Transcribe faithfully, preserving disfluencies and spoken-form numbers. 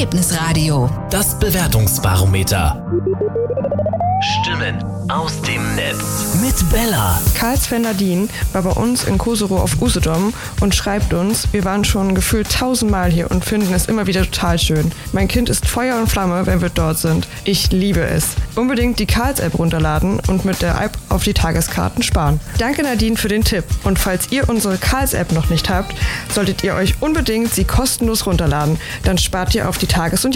Erlebnisradio. Das Bewertungsbarometer. Stimmen aus dem Netz mit Bella. Karl-Sven Nadine war bei uns in Koserow auf Usedom und schreibt uns, wir waren schon gefühlt tausendmal hier und finden es immer wieder total schön. Mein Kind ist Feuer und Flamme, wenn wir dort sind. Ich liebe es. Unbedingt die Karls-App runterladen und mit der App auf die Tageskarten sparen. Danke Nadine für den Tipp. Und falls ihr unsere Karls-App noch nicht habt, solltet ihr euch unbedingt sie kostenlos runterladen. Dann spart ihr auf die Tages- und